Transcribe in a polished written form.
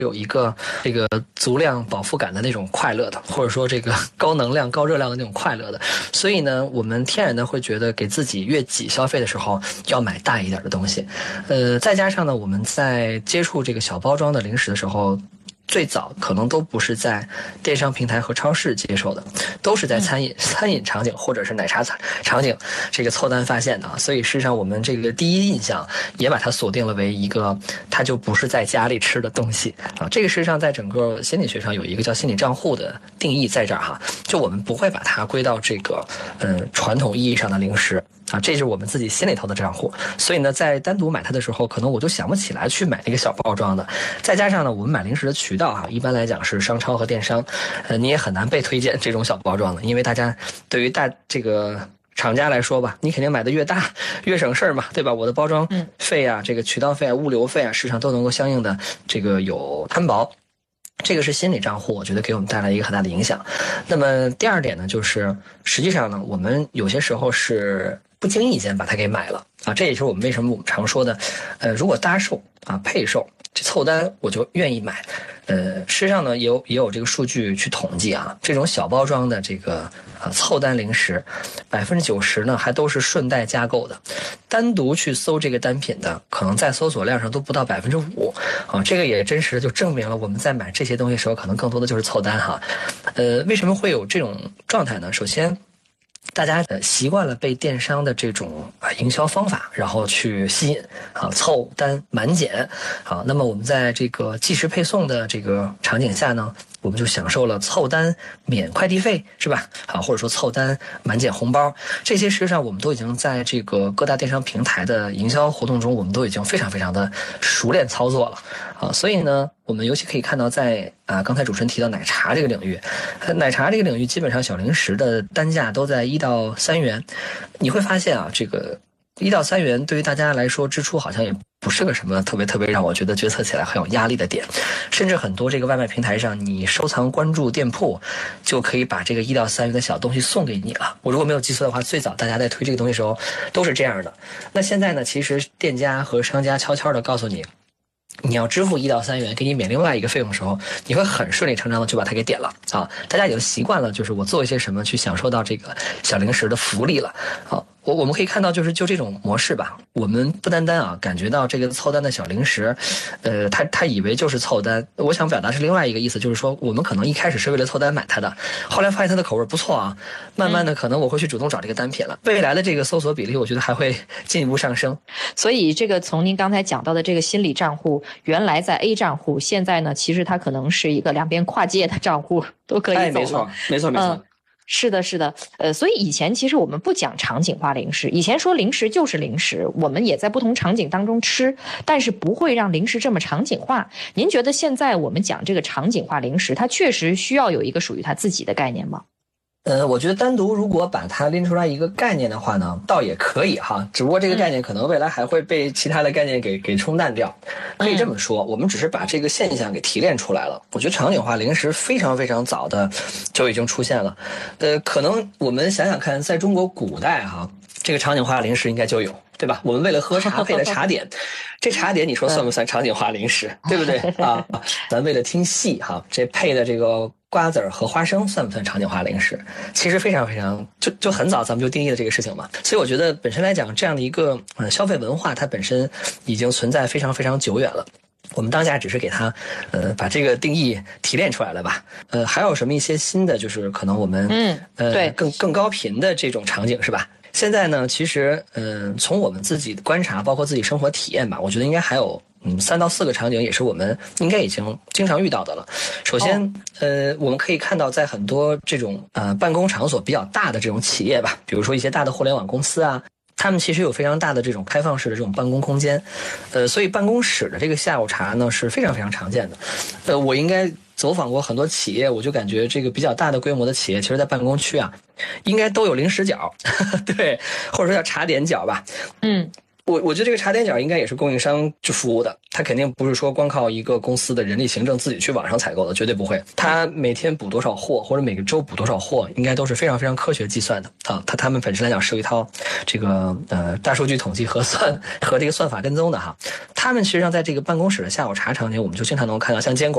有一个这个足量饱腹感的那种快乐的，或者说这个高能量高热量的那种快乐的。所以呢，我们天然的会觉得给自己越挤消费的时候要买大一点的东西。再加上呢，我们在接触这个小包装的零食的时候，最早可能都不是在电商平台和超市接受的，都是在餐饮场景或者是奶茶场景这个凑单发现的啊。所以事实上我们这个第一印象也把它锁定了为一个它就不是在家里吃的东西啊。这个事实上在整个心理学上有一个叫心理账户的定义在这儿哈，就我们不会把它归到这个传统意义上的零食啊，这是我们自己心里头的账户。所以呢，在单独买它的时候，可能我就想不起来去买那个小包装的。再加上呢，我们买零食的渠道一般来讲是商超和电商，你也很难被推荐这种小包装的，因为大家对于这个厂家来说吧，你肯定买的越大越省事儿嘛，对吧？我的包装费啊，这个渠道费啊，物流费啊，市场都能够相应的这个有摊薄。这个是心理账户，我觉得给我们带来一个很大的影响。那么第二点呢，就是实际上呢，我们有些时候是不经意间把它给买了啊，这也是我们为什么我们常说的，如果搭售啊配售这凑单我就愿意买。事实上呢，也有这个数据去统计啊，这种小包装的这个凑单零食，90%呢还都是顺带加购的，单独去搜这个单品的，可能在搜索量上都不到5%啊，这个也真实的就证明了我们在买这些东西的时候，可能更多的就是凑单哈。为什么会有这种状态呢？首先，大家习惯了被电商的这种营销方法，然后去吸引啊，凑单满减啊。那么我们在这个即时配送的这个场景下呢，我们就享受了凑单免快递费，是吧？啊，或者说凑单满减红包，这些实际上我们都已经在这个各大电商平台的营销活动中，我们都已经非常非常的熟练操作了啊。所以呢，我们尤其可以看到在刚才主持人提到奶茶这个领域，奶茶这个领域基本上小零食的单价都在1到3元，你会发现啊，这个1到3元对于大家来说支出好像也不是个什么特别让我觉得决策起来很有压力的点，甚至很多这个外卖平台上，你收藏关注店铺就可以把这个1到3元的小东西送给你了。我如果没有记错的话，最早大家在推这个东西的时候都是这样的。那现在呢，其实店家和商家悄悄的告诉你，你要支付1到3元给你免另外一个费用的时候，你会很顺理成章的就把它给点了啊！大家已经习惯了，就是我做一些什么去享受到这个小零食的福利了啊！我们可以看到，就这种模式吧，我们不单感觉到这个凑单的小零食，他以为就是凑单。我想表达是另外一个意思，就是说我们可能一开始是为了凑单买它的，后来发现它的口味不错啊，慢慢的可能我会去主动找这个单品了。未来的这个搜索比例，我觉得还会进一步上升。 所以这个从您刚才讲到的这个心理账户，原来在 A 账户，现在呢，其实它可能是一个两边跨界的账户，都可以走了。 没错。 是的，所以以前其实我们不讲场景化零食，以前说零食就是零食，我们也在不同场景当中吃，但是不会让零食这么场景化。您觉得现在我们讲这个场景化零食，它确实需要有一个属于它自己的概念吗？ 我觉得单独如果把它拎出来一个概念的话呢，倒也可以哈，只不过这个概念可能未来还会被其他的概念给冲淡掉。可以这么说，我们只是把这个现象给提炼出来了。我觉得场景化零食非常非常早的就已经出现了。可能我们想想看，在中国古代哈，这个场景化零食应该就有，对吧？我们为了喝茶配的茶点，这茶点你说算不算场景化零食？对不对啊？咱为了听戏哈，这配的这个瓜子和花生算不算场景化零食？其实非常非常就很早咱们就定义了这个事情嘛。所以我觉得本身来讲，这样的一个消费文化，它本身已经存在非常非常久远了。我们当下只是给它把这个定义提炼出来了吧。还有什么一些新的，就是可能我们对更高频的这种场景是吧？现在呢，其实从我们自己的观察，包括自己生活体验吧，我觉得应该还有3到4个场景也是我们应该已经经常遇到的了。首先我们可以看到在很多这种办公场所比较大的这种企业吧，比如说一些大的互联网公司啊，他们其实有非常大的这种开放式的这种办公空间，所以办公室的这个下午茶呢是非常非常常见的。我应该走访过很多企业，我就感觉这个比较大的规模的企业，其实在办公区啊，应该都有零食角，对，或者说叫茶点角吧。我觉得这个茶点角应该也是供应商去服务的，他肯定不是说光靠一个公司的人力行政自己去网上采购的，绝对不会。他每天补多少货，或者每个周补多少货，应该都是非常非常科学计算的啊。他们本身来讲是有一套这个大数据统计和这个算法跟踪的哈。他们实际上在这个办公室的下午茶场景，我们就经常能够看到像坚果